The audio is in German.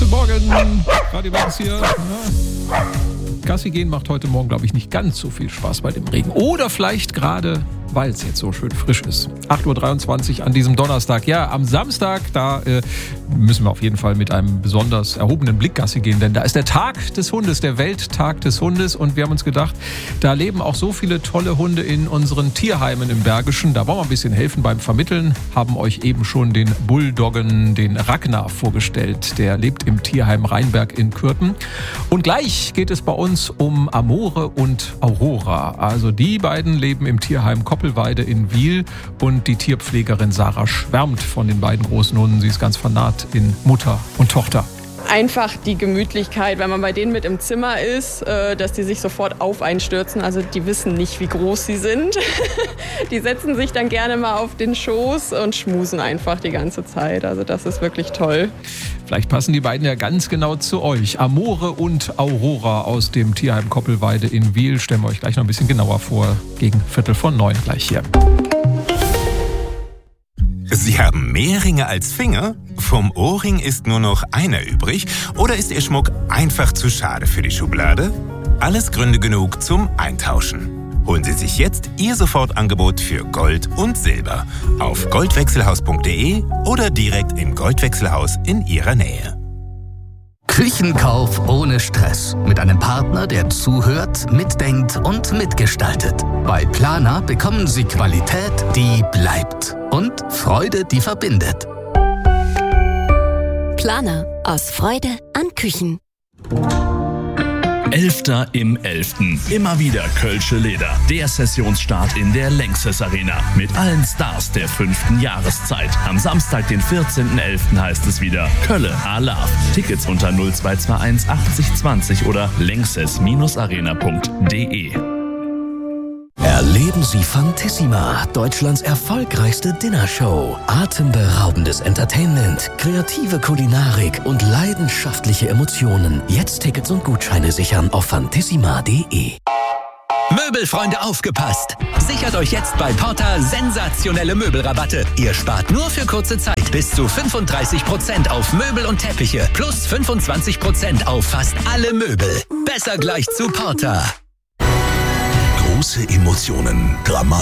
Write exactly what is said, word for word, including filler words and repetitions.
Guten Morgen, Radio Max hier. Ja. Gassi gehen macht heute Morgen, glaube ich, nicht ganz so viel Spaß bei dem Regen. Oder vielleicht gerade, weil es jetzt so schön frisch ist. acht Uhr dreiundzwanzig an diesem Donnerstag. Ja, am Samstag, da äh, müssen wir auf jeden Fall mit einem besonders erhobenen Blick Gassi gehen, denn da ist der Tag des Hundes, der Welttag des Hundes. Und wir haben uns gedacht, da leben auch so viele tolle Hunde in unseren Tierheimen im Bergischen. Da wollen wir ein bisschen helfen beim Vermitteln. Haben euch eben schon den Bulldoggen, den Ragnar, vorgestellt. Der lebt im Tierheim Rheinberg in Kürten. Und gleich geht es bei uns um Amore und Aurora. Also die beiden leben im Tierheim Koppelweide in Wiel und die Tierpflegerin Sarah schwärmt von den beiden großen Hunden. Sie ist ganz vernarrt in Mutter und Tochter. Einfach die Gemütlichkeit, wenn man bei denen mit im Zimmer ist, dass die sich sofort auf einen stürzen. Also die wissen nicht, wie groß sie sind. Die setzen sich dann gerne mal auf den Schoß und schmusen einfach die ganze Zeit. Also das ist wirklich toll. Vielleicht passen die beiden ja ganz genau zu euch. Amore und Aurora aus dem Tierheim Koppelweide in Wiel stellen wir euch gleich noch ein bisschen genauer vor. Gegen Viertel von neun gleich hier. Sie haben mehr Ringe als Finger? Vom Ohrring ist nur noch einer übrig? Oder ist Ihr Schmuck einfach zu schade für die Schublade? Alles Gründe genug zum Eintauschen. Holen Sie sich jetzt Ihr Sofortangebot für Gold und Silber auf goldwechselhaus punkt de oder direkt im Goldwechselhaus in Ihrer Nähe. Küchenkauf ohne Stress. Mit einem Partner, der zuhört, mitdenkt und mitgestaltet. Bei Planer bekommen Sie Qualität, die bleibt. Und Freude, die verbindet. Planer. Aus Freude an Küchen. Elfter im Elften. Immer wieder Kölsche Leder. Der Sessionsstart in der Lanxess Arena. Mit allen Stars der fünften Jahreszeit. Am Samstag, den vierzehnten elften heißt es wieder Kölle I Love. Tickets unter null zwei zwei eins achtzig zwanzig oder lanxess arena punkt de. Erleben Sie Fantissima, Deutschlands erfolgreichste Dinnershow. Atemberaubendes Entertainment, kreative Kulinarik und leidenschaftliche Emotionen. Jetzt Tickets und Gutscheine sichern auf fantissima punkt de. Möbelfreunde, aufgepasst! Sichert euch jetzt bei Porta sensationelle Möbelrabatte. Ihr spart nur für kurze Zeit bis zu fünfunddreißig Prozent auf Möbel und Teppiche plus fünfundzwanzig Prozent auf fast alle Möbel. Besser gleich zu Porta. Große Emotionen, Drama.